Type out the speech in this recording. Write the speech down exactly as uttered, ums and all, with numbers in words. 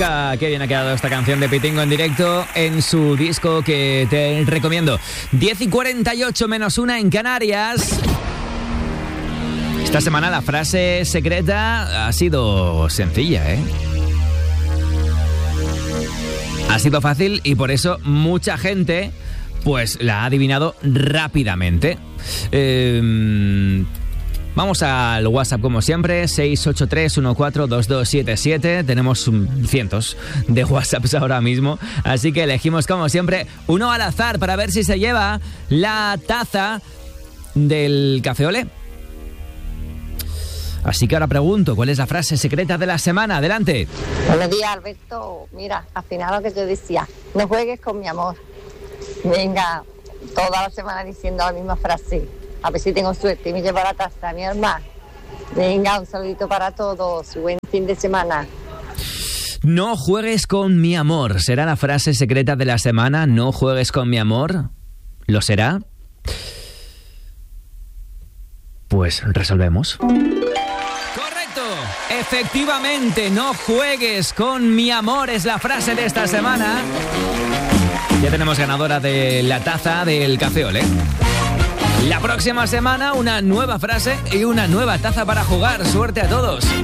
Alaska. Qué bien ha quedado esta canción de Pitingo en directo en su disco que te recomiendo. diez y cuarenta y ocho menos una en Canarias. Esta semana la frase secreta ha sido sencilla, ¿eh? Ha sido fácil y por eso mucha gente pues la ha adivinado rápidamente. Eh, vamos al WhatsApp como siempre, seis ocho tres uno cuatro dos dos siete siete. Tenemos cientos de WhatsApps ahora mismo, así que elegimos como siempre uno al azar para ver si se lleva la taza del Café Olé. Así que ahora pregunto, ¿cuál es la frase secreta de la semana? Adelante. Buenos días, Alberto. Mira, al final lo que yo decía, no juegues con mi amor. Venga, toda la semana diciendo la misma frase. A ver si tengo suerte y me lleva la taza, mi hermana. Venga, un saludito para todos. Buen fin de semana. No juegues con mi amor. ¿Será la frase secreta de la semana? ¿No juegues con mi amor? ¿Lo será? Pues resolvemos. Efectivamente, no juegues con mi amor es la frase de esta semana. Ya tenemos ganadora de la taza del Café Olé. La próxima semana una nueva frase y una nueva taza para jugar. Suerte a todos.